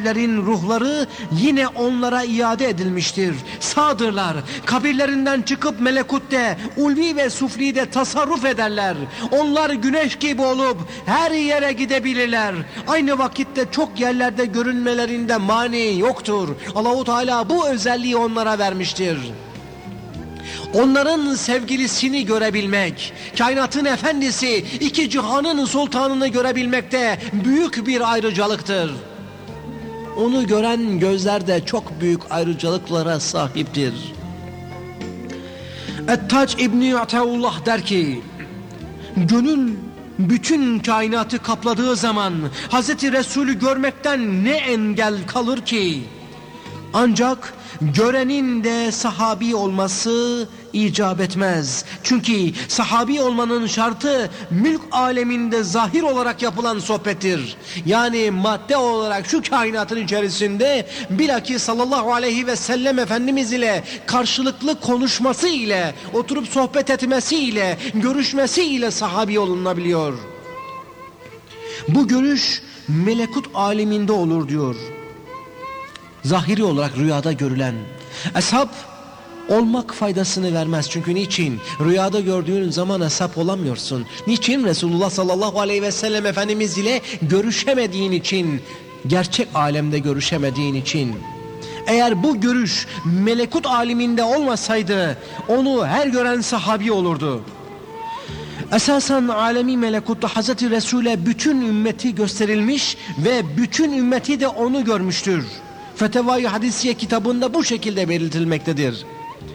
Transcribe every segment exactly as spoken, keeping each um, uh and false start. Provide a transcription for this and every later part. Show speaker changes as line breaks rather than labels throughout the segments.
evlilerin ruhları yine onlara iade edilmiştir. Sağdırlar. Kabirlerinden çıkıp melekutte, ulvi ve suflide tasarruf ederler. Onlar güneş gibi olup her yere gidebilirler. Aynı vakitte çok yerlerde görünmelerinde mani yoktur. Allahu Teala bu özelliği onlara vermiştir. Onların sevgilisini görebilmek, kainatın efendisi, iki cihanın sultanını görebilmekte büyük bir ayrıcalıktır. Onu gören gözler de çok büyük ayrıcalıklara sahiptir. Et-Tac İbni Ataullah der ki, gönül bütün kainatı kapladığı zaman Hazreti Resulü görmekten ne engel kalır ki? Ancak görenin de sahabi olması icap etmez. Çünkü sahabi olmanın şartı mülk aleminde zahir olarak yapılan sohbettir. Yani madde olarak şu kainatın içerisinde bilakis sallallahu aleyhi ve sellem Efendimiz ile karşılıklı konuşması ile, oturup sohbet etmesi ile, görüşmesi ile sahabi olunabiliyor. Bu görüş melekut aleminde olur diyor. Zahiri olarak rüyada görülen. Eshab olmak faydasını vermez. Çünkü niçin? Rüyada gördüğün zaman eshab olamıyorsun. Niçin? Resulullah sallallahu aleyhi ve sellem Efendimiz ile görüşemediğin için, gerçek alemde görüşemediğin için. Eğer bu görüş melekut aleminde olmasaydı onu her gören sahabi olurdu. Esasen alemi melekutta Hazreti Resul'e bütün ümmeti gösterilmiş ve bütün ümmeti de onu görmüştür. Fetevai Hadisiye kitabında bu şekilde belirtilmektedir.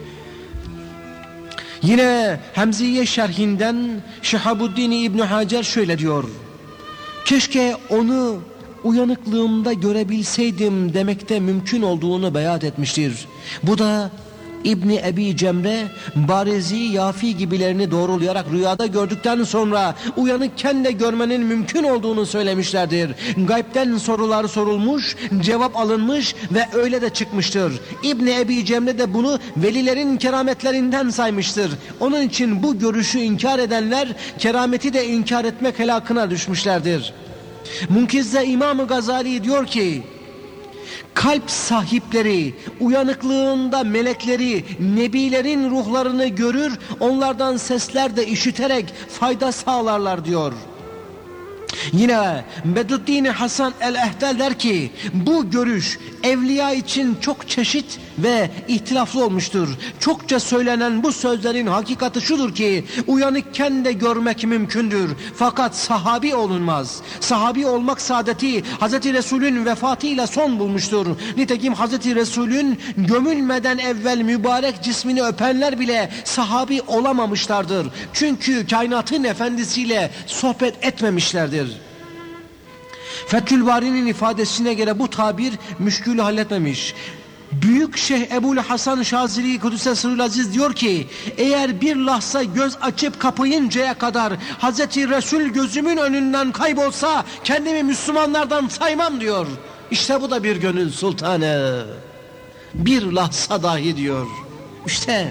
Yine Hemziye şerhinden Şehabuddin İbn Hacer şöyle diyor: keşke onu uyanıklığımda görebilseydim demekte mümkün olduğunu beyan etmiştir. Bu da İbni Ebi Cemre, Barizi, Yafi gibilerini doğrulayarak rüyada gördükten sonra uyanıkken de görmenin mümkün olduğunu söylemişlerdir. Gaybden sorular sorulmuş, cevap alınmış ve öyle de çıkmıştır. İbni Ebi Cemre de bunu velilerin kerametlerinden saymıştır. Onun için bu görüşü inkar edenler kerameti de inkar etmek helakına düşmüşlerdir. Munkiz'de İmam-ı Gazali diyor ki, kalp sahipleri uyanıklığında melekleri, nebilerin ruhlarını görür, onlardan sesler de işiterek fayda sağlarlar diyor. Yine Bedruddin Hasan el-Ehtel der ki, bu görüş evliya için çok çeşit ve ihtilaflı olmuştur. Çokça söylenen bu sözlerin hakikati şudur ki, uyanıkken de görmek mümkündür. Fakat sahabi olunmaz. Sahabi olmak saadeti Hazreti Resul'ün vefatıyla son bulmuştur. Nitekim Hazreti Resul'ün gömülmeden evvel mübarek cismini öpenler bile sahabi olamamışlardır. Çünkü kainatın efendisiyle sohbet etmemişlerdir. Fethül Bari'nin ifadesine göre bu tabir müşkülü halletmemiş. Büyük Şeyh Ebu'l Hasan Şazili Kudüs'e Sırrül Aziz diyor ki, eğer bir lahza göz açıp kapayıncaya kadar Hazreti Resul gözümün önünden kaybolsa kendimi Müslümanlardan saymam diyor. İşte bu da bir gönül sultanı. Bir lahza dahi diyor. İşte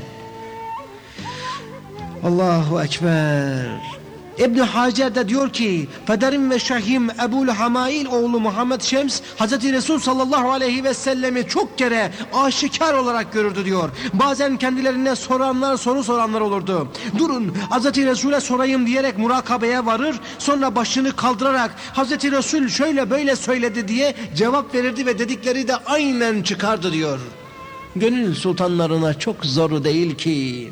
Allahu Ekber. İbn Hacer de diyor ki, pederim ve şeyhim Ebu'l Hamail oğlu Muhammed Şems Hazreti Resul sallallahu aleyhi ve sellemi çok kere aşikar olarak görürdü diyor. Bazen kendilerine soranlar soru soranlar olurdu. Durun Hazreti Resul'e sorayım diyerek murakabeye varır, sonra başını kaldırarak Hazreti Resul şöyle böyle söyledi diye cevap verirdi ve dedikleri de aynen çıkardı diyor. Gönül sultanlarına çok zor değil ki.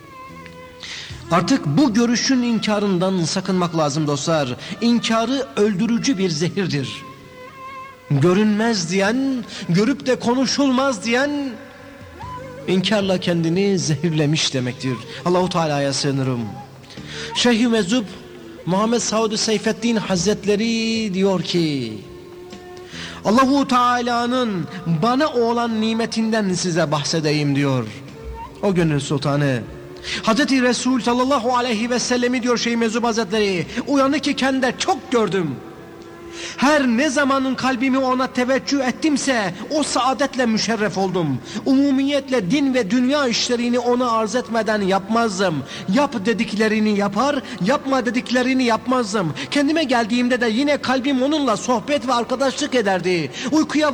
Artık bu görüşün inkarından sakınmak lazım dostlar. İnkarı öldürücü bir zehirdir. Görünmez diyen, görüp de konuşulmaz diyen inkarla kendini zehirlemiş demektir. Allahu Teala'ya sığınırım. Şeyh-i Mezub Muhammed Saud Seyfettin Hazretleri diyor ki, Allahu Teala'nın bana olan nimetinden size bahsedeyim diyor. O gönül sultanı Hazreti Resul sallallahu aleyhi ve sellemi diyor Şeyh Mezub Hazretleri, uyanık iken de çok gördüm. Her ne zamanın kalbimi ona teveccüh ettimse o saadetle müşerref oldum. Umumiyetle din ve dünya işlerini ona arz etmeden yapmazdım. Yap dediklerini yapar, yapma dediklerini yapmazdım. Kendime geldiğimde de yine kalbim onunla sohbet ve arkadaşlık ederdi. Uykuya